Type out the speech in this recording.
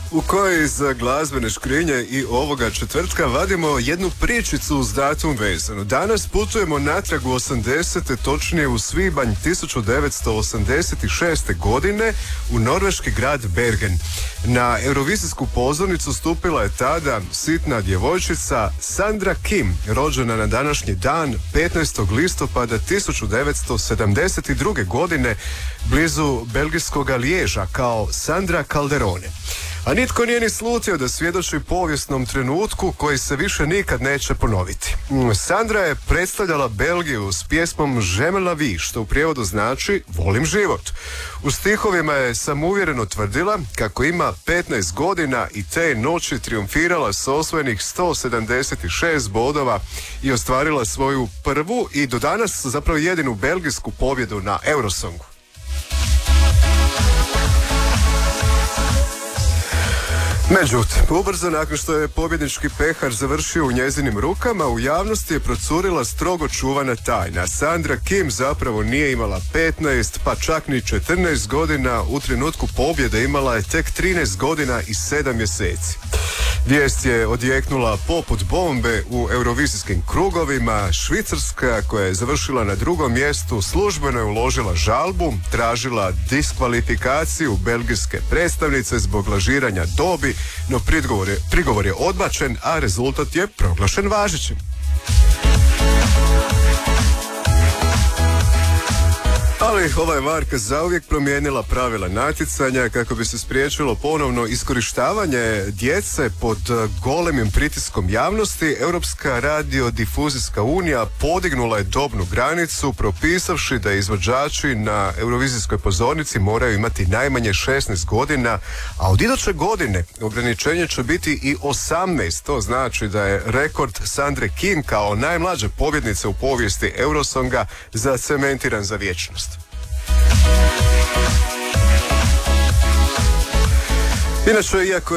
u kojoj iz glazbene škrinje i ovoga četvrtka vadimo jednu pričicu s datum vezanu. Danas putujemo natrag u 80. točnije u svibanj 1986. godine u norveški grad Bergen. Na eurovizijsku pozornicu stupila je tada sitna djevojčica Sandra Kim, rođena na današnji dan 15. listopada 1972. godine blizu belgijskog Liježa kao Sandra Calderone. A nitko nije ni slutio da svjedoči povijesnom trenutku koji se više nikad neće ponoviti. Sandra je predstavljala Belgiju s pjesmom J'aime la vie, što u prijevodu znači volim život. U stihovima je samouvjereno tvrdila kako ima 15 godina i te noći triumfirala s osvojenih 176 bodova i ostvarila svoju prvu i do danas zapravo jedinu belgijsku pobjedu na Eurosongu. Međutim, ubrzo nakon što je pobjednički pehar završio u njezinim rukama, u javnosti je procurila strogo čuvana tajna. Sandra Kim zapravo nije imala 15, pa čak ni 14 godina, u trenutku pobjede imala je tek 13 godina i 7 mjeseci. Vijest je odjeknula poput bombe u eurovizijskim krugovima. Švicarska, koja je završila na drugom mjestu, službeno je uložila žalbu, tražila diskvalifikaciju belgijske predstavnice zbog lažiranja dobi, no prigovor je odbačen, a rezultat je proglašen važećim. Ali ova je varka zauvijek promijenila pravila natjecanja kako bi se spriječilo ponovno iskorištavanje djece pod golemim pritiskom javnosti. Europska radiodifuzijska unija podignula je dobnu granicu propisavši da izvođači na eurovizijskoj pozornici moraju imati najmanje 16 godina, a od iduće godine ograničenje će biti i 18. To znači da je rekord Sandre Kim kao najmlađe pobjednice u povijesti Eurosonga zacementiran za vječnost. Inače, iako